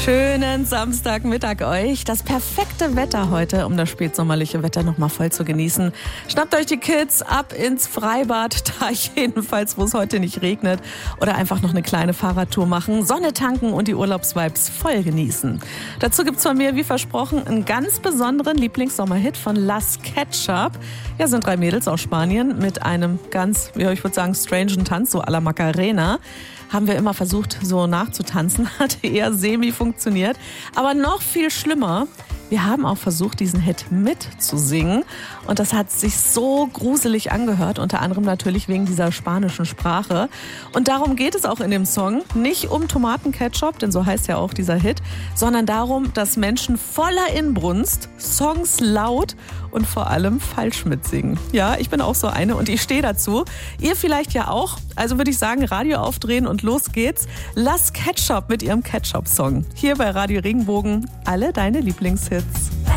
Schönen Samstagmittag euch. Das perfekte Wetter heute, um das spätsommerliche Wetter nochmal voll zu genießen. Schnappt euch die Kids ab ins Freibad, da jedenfalls, wo es heute nicht regnet. Oder einfach noch eine kleine Fahrradtour machen, Sonne tanken und die Urlaubsvibes voll genießen. Dazu gibt's von mir, wie versprochen, einen ganz besonderen Lieblingssommerhit von Las Ketchup. Ja, sind 3 Mädels aus Spanien mit einem ganz, ja, ich würde sagen, strangen Tanz, so à la Macarena. Haben wir immer versucht, so nachzutanzen, hat eher semi funktioniert. Aber noch viel schlimmer, wir haben auch versucht, diesen Hit mitzusingen. Und das hat sich so gruselig angehört, unter anderem natürlich wegen dieser spanischen Sprache. Und darum geht es auch in dem Song. Nicht um Tomatenketchup, denn so heißt ja auch dieser Hit, sondern darum, dass Menschen voller Inbrunst Songs laut und vor allem falsch mitsingen. Ja, ich bin auch so eine und ich stehe dazu. Ihr vielleicht ja auch. Also würde ich sagen, Radio aufdrehen und los geht's. Las Ketchup mit ihrem Ketchup-Song. Hier bei Radio Regenbogen. Alle deine Lieblingshits.